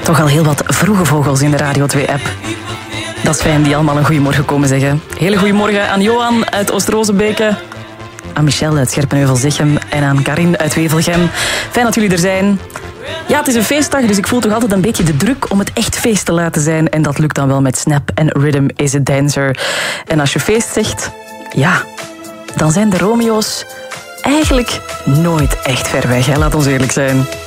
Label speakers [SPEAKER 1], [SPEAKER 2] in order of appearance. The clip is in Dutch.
[SPEAKER 1] Toch al heel wat vroege vogels in de Radio 2-app. Dat is fijn, die allemaal een goeiemorgen komen zeggen. Hele goeiemorgen aan Johan uit Oost-Rozebeke, aan Michel uit Scherpenheuvel-Zichem en aan Karin uit Wevelgem. Fijn dat jullie er zijn. Ja, het is een feestdag, dus ik voel toch altijd een beetje de druk om het echt feest te laten zijn. En dat lukt dan wel met Snap en Rhythm is a Dancer. En als je feest zegt, ja, dan zijn de Romeo's eigenlijk nooit echt ver weg, hè? Laat ons eerlijk zijn.